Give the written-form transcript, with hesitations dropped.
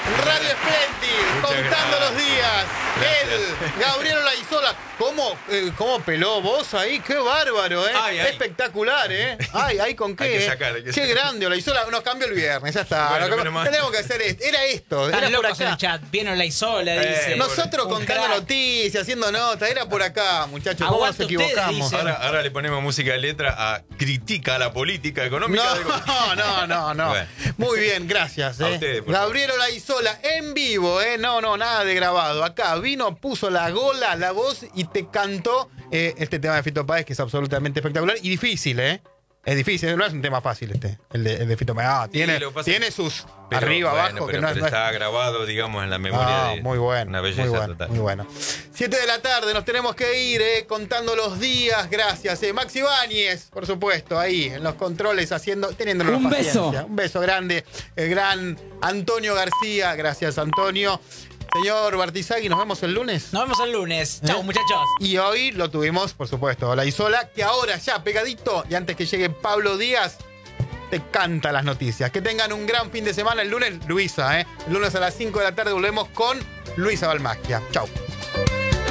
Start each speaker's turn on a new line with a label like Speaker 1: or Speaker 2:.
Speaker 1: Radio Splendid, contando los días. Él, Gabriel Olaizola. ¿Cómo peló vos ahí? ¡Qué bárbaro, eh!
Speaker 2: Ay, ay.
Speaker 1: Espectacular, eh. Ay, ¿con qué?
Speaker 2: Hay que sacar, hay que
Speaker 1: Qué
Speaker 2: sacar.
Speaker 1: grande, Olaizola. Nos cambió el viernes, ya está.
Speaker 2: Bueno, menos mal.
Speaker 1: Tenemos que hacer esto. Era esto,
Speaker 3: Están
Speaker 1: era por
Speaker 3: locos en el
Speaker 1: acá.
Speaker 3: chat. Viene Olaizola, dice.
Speaker 1: Nosotros
Speaker 3: Un
Speaker 1: contando
Speaker 3: crack.
Speaker 1: noticias, haciendo notas, era por acá, muchachos. ¿Cómo nos
Speaker 3: Aguante ustedes,
Speaker 1: equivocamos?
Speaker 3: dice.
Speaker 2: Ahora le ponemos música de letra a Critica la política económica.
Speaker 1: No.
Speaker 2: Bueno.
Speaker 1: Muy bien, gracias.
Speaker 2: A ustedes, por
Speaker 1: Gabriel Olaizola, en vivo, No, nada de grabado. Acá vino, puso la gola, la voz y te cantó este tema de Fito Páez, que es absolutamente espectacular y difícil, Es difícil, no es un tema fácil el de Fito Páez. Tiene sus arriba, abajo, que no es.
Speaker 2: Está grabado, digamos, en la memoria.
Speaker 1: Muy bueno.
Speaker 2: Una belleza
Speaker 1: muy bueno,
Speaker 2: total.
Speaker 1: Muy bueno. 7 de la tarde, nos tenemos que ir, contando los días. Gracias, Maxi Ibáñez, por supuesto, ahí en los controles, teniéndolo
Speaker 4: Un beso.
Speaker 1: Un beso grande. El gran Antonio García. Gracias, Antonio. Señor Bartizagui, nos vemos el lunes.
Speaker 3: Nos vemos el lunes. Chau, muchachos.
Speaker 1: Y hoy lo tuvimos, por supuesto, Olaizola, que ahora ya pegadito, y antes que llegue Pablo Díaz, te canta las noticias. Que tengan un gran fin de semana. El lunes, Luisa, El lunes a las 5 de la tarde volvemos con Luisa Balmagia. Chau.